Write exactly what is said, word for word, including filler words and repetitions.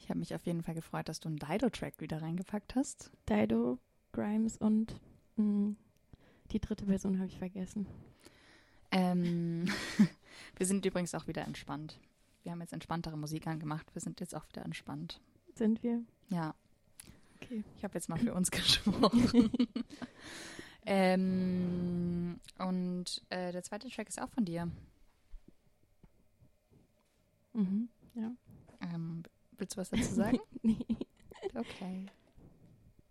Ich habe mich auf jeden Fall gefreut, dass du einen Dido-Track wieder reingepackt hast. Dido, Grimes und mh, die dritte Version habe ich vergessen. Ähm, wir sind übrigens auch wieder entspannt. Wir haben jetzt entspanntere Musik angemacht. Wir sind jetzt auch wieder entspannt. Sind wir? Ja. Okay. Ich habe jetzt mal für uns gesprochen. ähm, und äh, der zweite Track ist auch von dir. Mhm, ja. Ähm, willst du was dazu sagen? Nee. Okay.